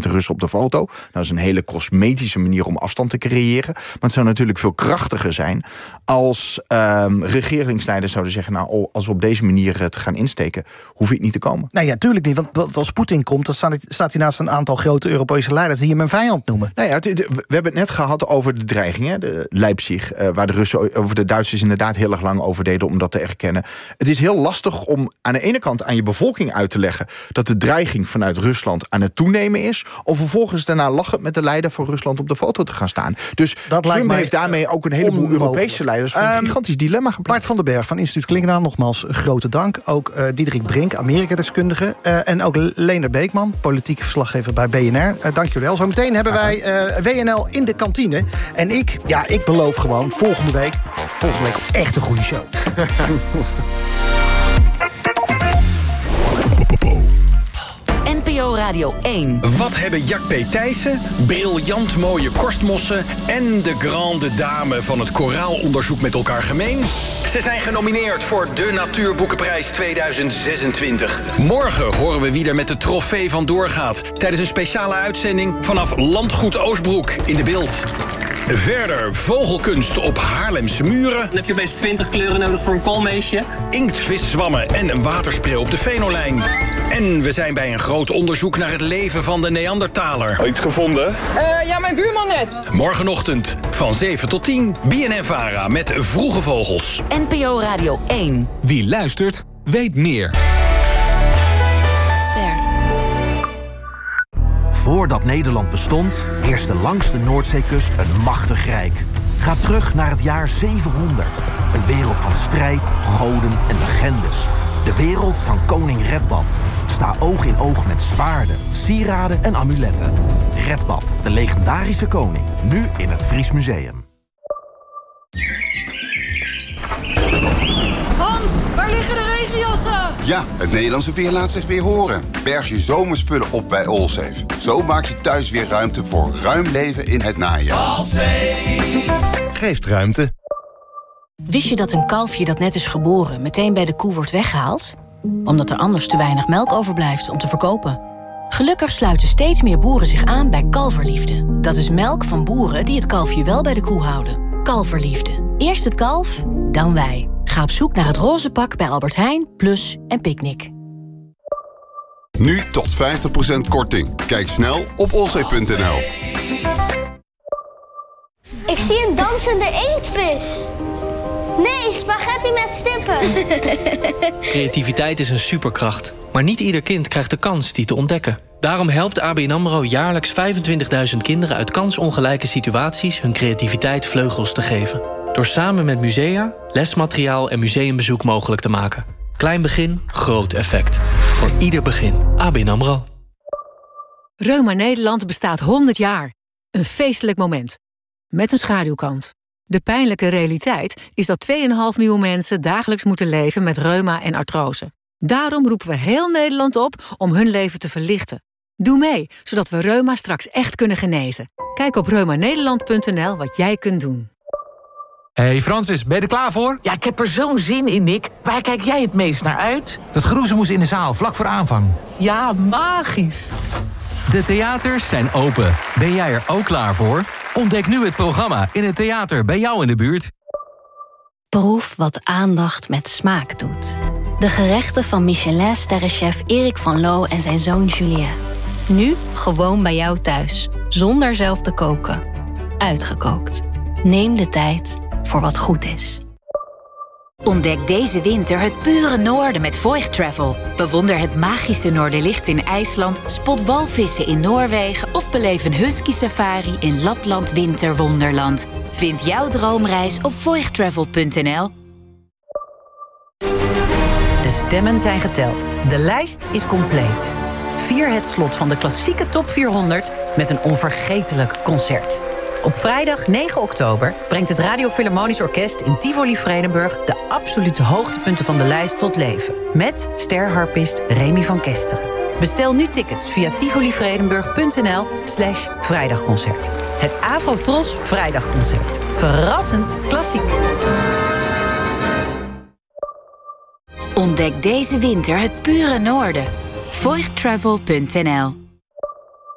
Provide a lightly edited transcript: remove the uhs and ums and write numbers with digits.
met de Russen op de foto. Dat is een hele cosmetische manier om afstand te creëren. Maar het zou natuurlijk veel krachtiger zijn als regeringsleiders zouden zeggen, nou, als we op deze manier te gaan insteken, hoef je het niet te komen. Nee, ja, natuurlijk niet. Want als Poetin komt, dan staat hij naast een aantal grote Europese leiders die hem een vijand noemen. Nou ja, we hebben het net gehad over de dreigingen. De Leipzig, waar de Russen over de Duitsers inderdaad heel erg lang over deden om dat te erkennen. Het is heel lastig om aan de ene kant aan je bevolking uit te leggen dat de dreiging vanuit Rusland aan het toenemen is, om vervolgens daarna lachend met de leider van Rusland op de foto te gaan staan. Dus Trump heeft daarmee ook een heleboel Europese leiders voor een gigantisch dilemma geplaatst. Bart van den Berg van Instituut Klingendaal, nogmaals grote dank. Ook Diederik Brink, Amerika-deskundige. En ook Leender Beekman, politiek verslaggever bij BNR. Dank jullie wel. Zometeen hebben wij WNL in de kantine. En ik beloof gewoon volgende week echt een goede show. NPO Radio 1. Wat hebben Jack P. Thijssen, briljant mooie korstmossen en de grande dame van het koraalonderzoek met elkaar gemeen? Ze zijn genomineerd voor de Natuurboekenprijs 2026. Morgen horen we wie er met de trofee vandoor gaat tijdens een speciale uitzending vanaf Landgoed Oostbroek in de Bilt. Verder vogelkunst op Haarlemse muren. Dan heb je opeens 20 kleuren nodig voor een koolmeesje. Inktveszwammen en een waterspray op de Venolijn. En we zijn bij een groot onderzoek naar het leven van de Neandertaler. Iets gevonden? Ja, mijn buurman net. Morgenochtend van 7 tot 10, BNN-Vara met Vroege Vogels. NPO Radio 1. Wie luistert, weet meer. Ster. Voordat Nederland bestond, heerste langs de Noordzeekust een machtig rijk. Ga terug naar het jaar 700. Een wereld van strijd, goden en legendes. De wereld van koning Redbad. Sta oog in oog met zwaarden, sieraden en amuletten. Redbad, de legendarische koning. Nu in het Fries Museum. Hans, waar liggen de regenjassen? Ja, het Nederlandse weer laat zich weer horen. Berg je zomerspullen op bij Allsafe. Zo maak je thuis weer ruimte voor ruim leven in het najaar. Allsafe geeft ruimte. Wist je dat een kalfje dat net is geboren meteen bij de koe wordt weggehaald? Omdat er anders te weinig melk overblijft om te verkopen. Gelukkig sluiten steeds meer boeren zich aan bij Kalverliefde. Dat is melk van boeren die het kalfje wel bij de koe houden. Kalverliefde. Eerst het kalf, dan wij. Ga op zoek naar het roze pak bij Albert Heijn, Plus en Picnic. Nu tot 50% korting. Kijk snel op allsafe.nl. Ik zie een dansende inktvis. Nee, spaghetti met stippen. Creativiteit is een superkracht. Maar niet ieder kind krijgt de kans die te ontdekken. Daarom helpt ABN AMRO jaarlijks 25.000 kinderen uit kansongelijke situaties hun creativiteit vleugels te geven. Door samen met musea, lesmateriaal en museumbezoek mogelijk te maken. Klein begin, groot effect. Voor ieder begin. ABN AMRO. Reuma Nederland bestaat 100 jaar. Een feestelijk moment. Met een schaduwkant. De pijnlijke realiteit is dat 2,5 miljoen mensen dagelijks moeten leven met reuma en artrose. Daarom roepen we heel Nederland op om hun leven te verlichten. Doe mee, zodat we reuma straks echt kunnen genezen. Kijk op reumanederland.nl wat jij kunt doen. Hey Francis, ben je er klaar voor? Ja, ik heb er zo'n zin in, Nick. Waar kijk jij het meest naar uit? Dat geroezemoes in de zaal, vlak voor aanvang. Ja, magisch. De theaters zijn open. Ben jij er ook klaar voor? Ontdek nu het programma in het theater bij jou in de buurt. Proef wat aandacht met smaak doet. De gerechten van Michelin-sterrenchef Erik van Loo en zijn zoon Julien. Nu gewoon bij jou thuis, zonder zelf te koken. Uitgekookt. Neem de tijd voor wat goed is. Ontdek deze winter het pure noorden met Voigt Travel. Bewonder het magische Noorderlicht in IJsland, spot walvissen in Noorwegen of beleef een husky safari in Lapland Winterwonderland. Vind jouw droomreis op voigttravel.nl. De stemmen zijn geteld. De lijst is compleet. Vier het slot van de klassieke top 400 met een onvergetelijk concert. Op vrijdag 9 oktober brengt het Radio Philharmonisch Orkest in Tivoli Vredenburg de absolute hoogtepunten van de lijst tot leven. Met sterharpist Remy van Kesteren. Bestel nu tickets via tivolivredenburg.nl/vrijdagconcert. Het Afro-Tros Vrijdagconcert. Verrassend klassiek. Ontdek deze winter het pure noorden. Voigttravel.nl